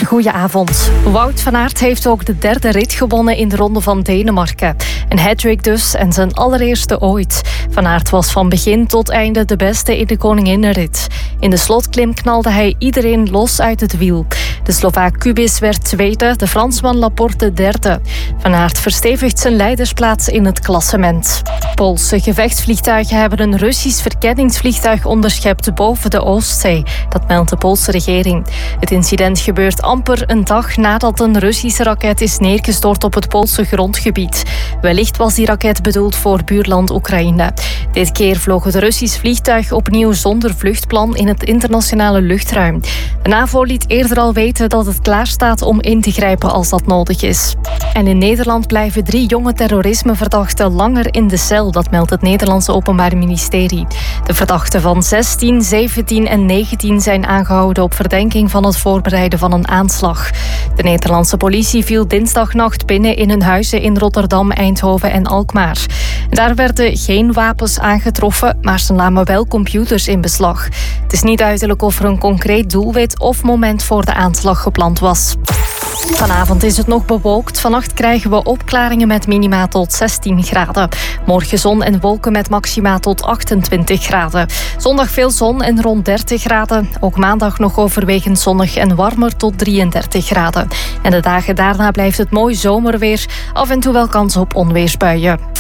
Goedenavond. Wout van Aert heeft ook de derde rit gewonnen in de Ronde van Denemarken. Een hat-trick dus en zijn allereerste ooit. Van Aert was van begin tot einde de beste in de Koninginnenrit. In de slotklim knalde hij iedereen los uit het wiel. De Slovaak Kubis werd tweede, de Fransman Laporte derde. Van Aert verstevigt zijn leidersplaats in het klassement. Poolse gevechtsvliegtuigen hebben een Russisch verkenningsvliegtuig onderschept boven de Oostzee. Dat meldt de Poolse regering. Het incident gebeurt amper een dag nadat een Russische raket is neergestort op het Poolse grondgebied. Wellicht was die raket bedoeld voor buurland Oekraïne. Dit keer vloog het Russisch vliegtuig opnieuw zonder vluchtplan in het internationale luchtruim. De NAVO liet eerder al weten dat het klaarstaat om in te grijpen als dat nodig is. En in Nederland blijven 3 jonge terrorismeverdachten langer in de cel, dat meldt het Nederlandse Openbaar Ministerie. De verdachten van 16, 17 en 19 zijn aangehouden op verdenking van het voorbereiden van een aanslag. De Nederlandse politie viel dinsdagnacht binnen in hun huizen in Rotterdam, Eindhoven en Alkmaar. Daar werden geen wapens aangetroffen, maar ze namen wel computers in beslag. Het is niet duidelijk of er een concreet doelwit of moment voor de aanslag gepland was. Vanavond is het nog bewolkt. Vannacht krijgen we opklaringen met minima tot 16 graden. Morgen zon en wolken met maxima tot 28 graden. Zondag veel zon en rond 30 graden. Ook maandag nog overwegend zonnig en warmer tot 33 graden. En de dagen daarna blijft het mooi zomerweer. Af en toe wel kans op onweersbuien.